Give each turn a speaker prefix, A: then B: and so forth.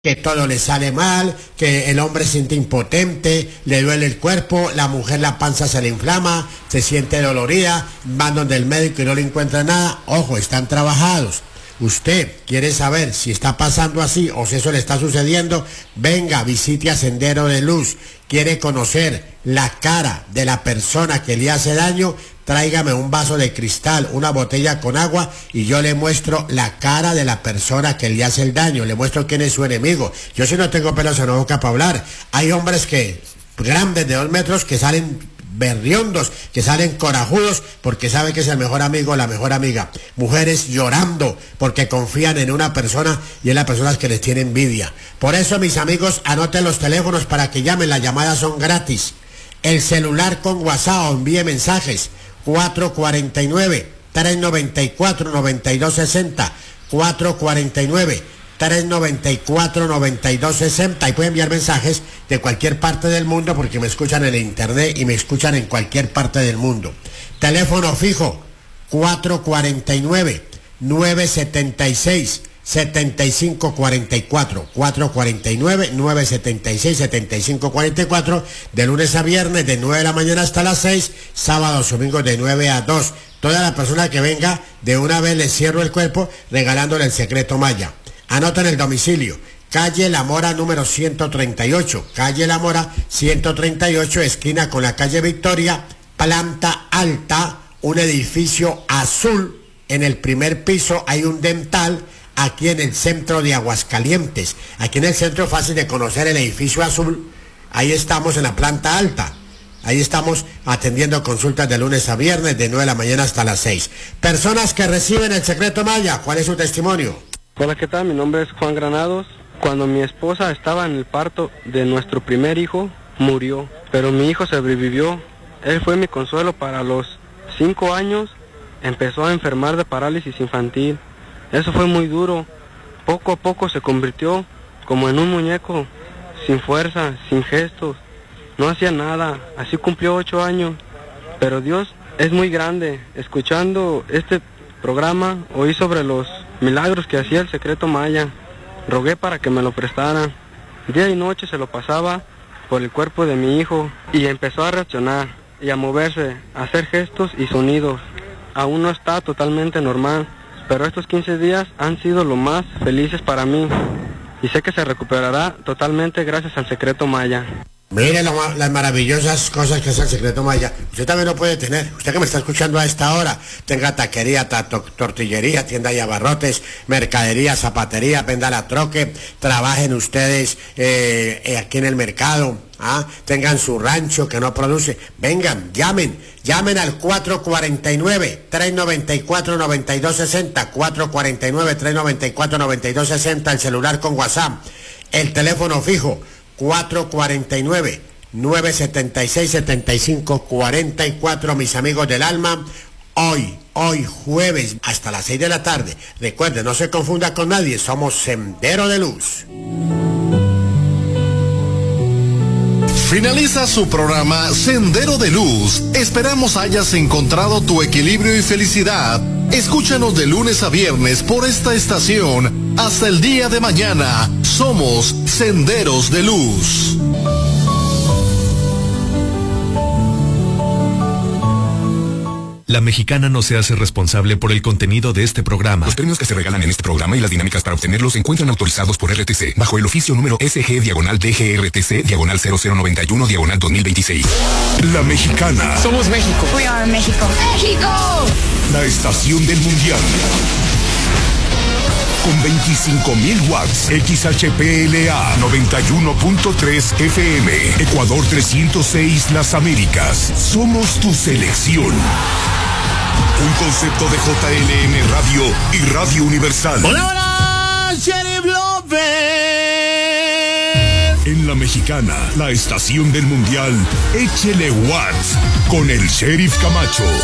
A: que todo le sale mal, que el hombre se siente impotente, le duele el cuerpo, la mujer la panza se le inflama, se siente dolorida, van donde el médico y no le encuentran nada. Ojo, están trabajados. Usted quiere saber si está pasando así o si eso le está sucediendo, venga, visite a Sendero de Luz. Quiere conocer la cara de la persona que le hace daño, tráigame un vaso de cristal, una botella con agua y yo le muestro la cara de la persona que le hace el daño, le muestro quién es su enemigo. Yo si no tengo pelos en la boca para hablar. Hay hombres que, grandes de 2 metros, que salen berriondos, que salen corajudos porque saben que es el mejor amigo o la mejor amiga. Mujeres llorando porque confían en una persona y en las personas que les tiene envidia. Por eso, mis amigos, anoten los teléfonos para que llamen, las llamadas son gratis. El celular con WhatsApp, envíe mensajes, 449-394-9260, 449-394-9260, y pueden enviar mensajes de cualquier parte del mundo porque me escuchan en el internet y me escuchan en cualquier parte del mundo. Teléfono fijo, 449-976-7544, 449-976-7544, de lunes a viernes de 9 de la mañana hasta las 6, sábados, domingos de 9 a 2. Toda la persona que venga, de una vez le cierro el cuerpo regalándole el secreto maya. Anoten el domicilio, calle La Mora número 138, calle La Mora 138, esquina con la calle Victoria, planta alta, un edificio azul. En el primer piso hay un dental, aquí en el centro de Aguascalientes. Aquí en el centro, fácil de conocer, el edificio azul. Ahí estamos en la planta alta. Ahí estamos atendiendo consultas de lunes a viernes de 9 de la mañana hasta las 6. Personas que reciben el secreto maya, ¿cuál es su testimonio?
B: Hola, ¿qué tal? Mi nombre es Juan Granados. Cuando mi esposa estaba en el parto de nuestro primer hijo, murió, pero mi hijo sobrevivió. Él fue mi consuelo para los 5 años. Empezó a enfermar de parálisis infantil. Eso fue muy duro. Poco a poco se convirtió como en un muñeco, sin fuerza, sin gestos. No hacía nada. Así cumplió 8 años. Pero Dios es muy grande. Escuchando este programa, oí sobre los milagros que hacía el secreto maya. Rogué para que me lo prestaran. Día y noche se lo pasaba por el cuerpo de mi hijo y empezó a reaccionar y a moverse, a hacer gestos y sonidos. Aún no está totalmente normal, pero estos 15 días han sido lo más felices para mí y sé que se recuperará totalmente gracias al secreto maya.
A: Mire las maravillosas cosas que hace el secreto maya. Usted también lo puede tener. Usted que me está escuchando a esta hora, tenga taquería, tortillería, tienda de abarrotes, mercadería, zapatería, venda la troque, trabajen ustedes aquí en el mercado, tengan su rancho que no produce. Vengan, llamen al 449-394-9260, 449-394-9260, el celular con WhatsApp, el teléfono fijo, 449-976-7544, mis amigos del alma. Hoy jueves, hasta las 6 de la tarde. Recuerden, no se confunda con nadie, somos Sendero de Luz.
C: Finaliza su programa Sendero de Luz. Esperamos hayas encontrado tu equilibrio y felicidad. Escúchanos de lunes a viernes por esta estación. Hasta el día de mañana. Somos Senderos de Luz.
D: La Mexicana no se hace responsable por el contenido de este programa.
E: Los premios que se regalan en este programa y las dinámicas para obtenerlos se encuentran autorizados por RTC, bajo el oficio número SG-DGRTC-00121-2026. La Mexicana.
F: Somos México.
G: We are México.
F: ¡México!
E: La estación del mundial. Con 25,000 watts, XHPLA 91.3 FM, Ecuador 306 Las Américas. Somos tu selección. Un concepto de JLM Radio y Radio Universal.
F: ¡Hola, hola! ¡Sheriff López!
E: En La Mexicana, la estación del mundial, échele watts con el Sheriff Camacho.